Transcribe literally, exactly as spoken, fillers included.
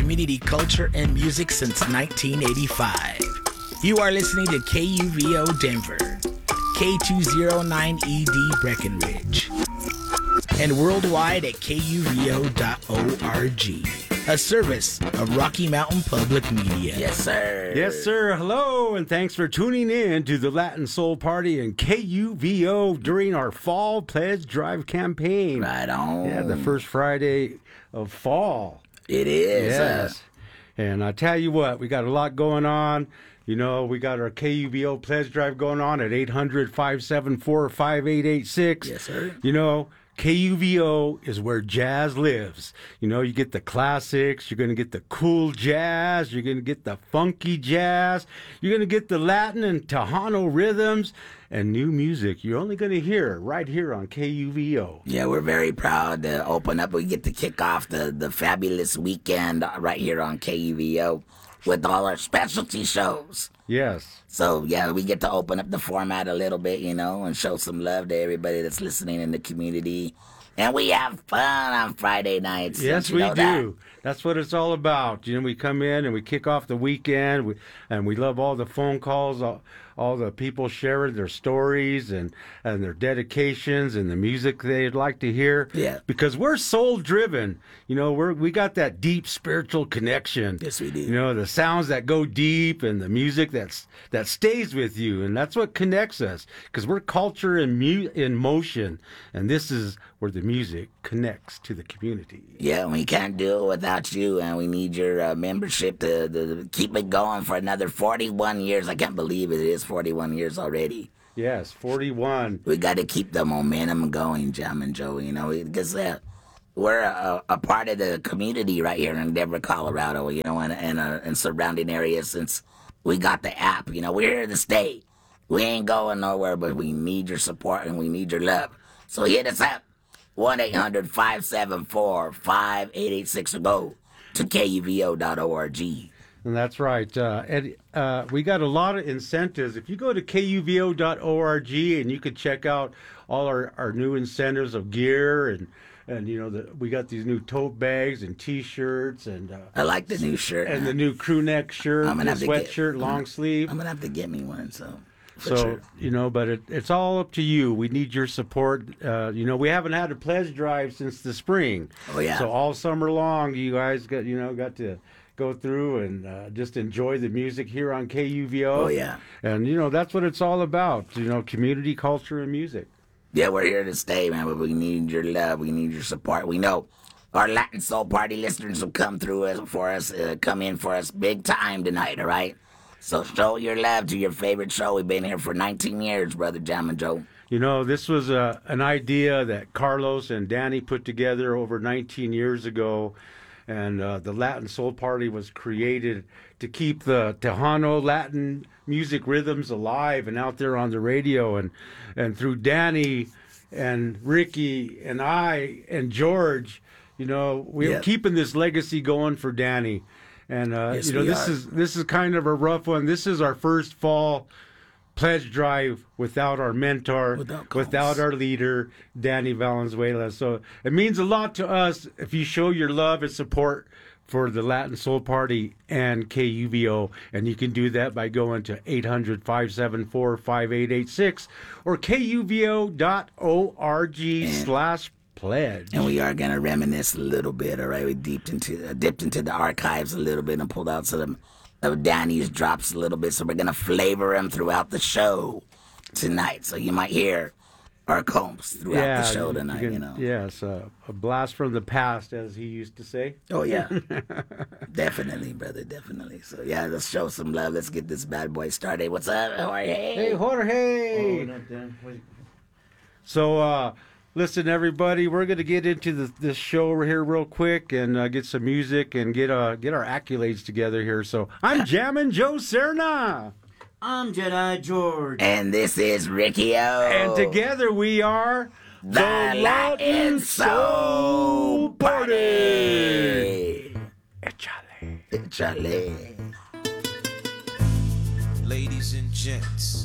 community culture and music since nineteen eighty-five. You are listening to K U V O Denver, K two oh nine E D Breckenridge, and worldwide at K U V O dot org. A service of Rocky Mountain Public Media. Yes, sir. Yes, sir. Hello, and thanks for tuning in to the Latin Soul Party and K U V O during our Fall Pledge Drive campaign. Right on. Yeah, the first Friday of fall. It is. Yes. Uh, And I tell you what, we got a lot going on. You know, we got our K U V O Pledge Drive going on at eight hundred, five seven four, five eight eight six. Yes, sir. You know, K U V O is where jazz lives. You know, you get the classics, you're going to get the cool jazz, you're going to get the funky jazz, you're going to get the Latin and Tejano rhythms and new music. You're only going to hear right here on K U V O. Yeah, we're very proud to open up. We get to kick off the, the fabulous weekend right here on K U V O with all our specialty shows. Yes. So, yeah, we get to open up the format a little bit, you know, and show some love to everybody that's listening in the community. And we have fun on Friday nights. Yes, you we know do. that? That's what it's all about. You know, we come in and we kick off the weekend, we, and we love all the phone calls, all, all the people sharing their stories and, and their dedications and the music they'd like to hear. Yeah. Because we're soul driven. You know, we're we got that deep spiritual connection. Yes, we do. You know, the sounds that go deep and the music that's that stays with you, and that's what connects us. Because we're culture in mu- in motion, and this is where the music connects to the community. Yeah, we can't do it without you, and we need your uh, membership to, to keep it going for another forty-one years. I can't believe it is forty-one years already. Yes, forty-one. We got to keep the momentum going, Jam and Joe, you know, because uh, we're a, a part of the community right here in Denver, Colorado, you know, and, and, uh, and surrounding areas since we got the app. You know, we're here to stay. We ain't going nowhere, but we need your support and we need your love. So hit us up, one eight hundred, five seven four, five eight eight six, or go to K U V O dot org. And that's right. Uh, and uh, we got a lot of incentives. If you go to K U V O dot org and you can check out all our, our new incentives of gear and and you know the, we got these new tote bags and T-shirts and uh, I like the new shirt. and the new crew neck shirt, I'm the gonna have to get- sweatshirt, long I'm, sleeve. I'm going to have to get me one, so. for So, sure. you know, but it, it's all up to you. We need your support. Uh, you know, we haven't had a pledge drive since the spring. Oh, yeah. So all summer long, you guys got, you know, got to go through and uh, just enjoy the music here on K U V O. Oh, yeah. And, you know, that's what it's all about, you know, community, culture, and music. Yeah, we're here to stay, man, but we need your love. We need your support. We know our Latin Soul Party listeners will come through us for us, uh, come in for us big time tonight, all right? So show your love to your favorite show. We've been here for nineteen years, Brother Jam and Joe. You know, this was a, an idea that Carlos and Danny put together over nineteen years ago. And uh, the Latin Soul Party was created to keep the Tejano Latin music rhythms alive and out there on the radio. And, and through Danny and Ricky and I and George, you know, we're Yeah. keeping this legacy going for Danny. And, uh, Yes, you know, we this are. is this is kind of a rough one. This is our first fall pledge drive without our mentor, Without Combs. without our leader, Danny Valenzuela. So it means a lot to us if you show your love and support for the Latin Soul Party and K U V O. And you can do that by going to eight hundred, five seven four, five eight eight six or K U V O dot org slash pledge. And we are going to reminisce a little bit, all right? We dipped into, uh, dipped into the archives a little bit and pulled out some of Danny's drops a little bit. So we're going to flavor them throughout the show tonight. So you might hear our Combs throughout the show tonight, you, can- know. Yes, uh, a blast from the past, as he used to say. Oh, yeah. Definitely, brother, definitely. So, yeah, let's show some love. Let's get this bad boy started. What's up, Jorge? Hey, Jorge! So, uh, listen, everybody, we're going to get into the, this show over here real quick and uh, get some music and get uh, get our accolades together here. So, I'm Jammin' Joe Serna. I'm Jedi George. And this is Ricky O. And together we are the Latin Soul Party. Échale. Échale. Ladies and gents,